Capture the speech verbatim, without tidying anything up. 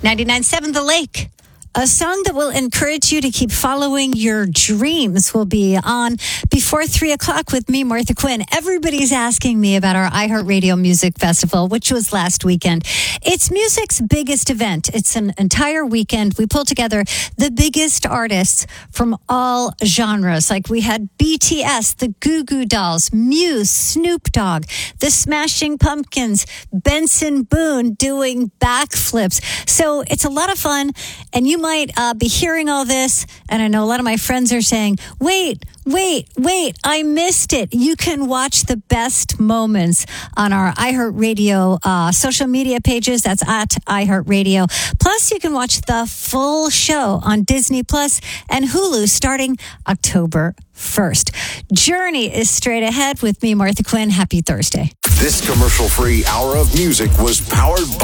ninety-nine point seven The Lake. A song that will encourage you to keep following your dreams will be on before three o'clock with me, Martha Quinn. Everybody's asking me about our iHeartRadio Music Festival, which was last weekend. It's music's biggest event. It's an entire weekend. We pull together the biggest artists from all genres. Like we had B T S, the Goo Goo Dolls, Muse, Snoop Dogg, the Smashing Pumpkins, Benson Boone doing backflips. So it's a lot of fun, and you might uh, be hearing all this, and I know a lot of my friends are saying, wait, wait, wait, I missed it. You can watch the best moments on our iHeartRadio uh, social media pages. That's at iHeartRadio. Plus, you can watch the full show on Disney Plus and Hulu starting October first. Journey is straight ahead with me, Martha Quinn. Happy Thursday. This commercial-free hour of music was powered by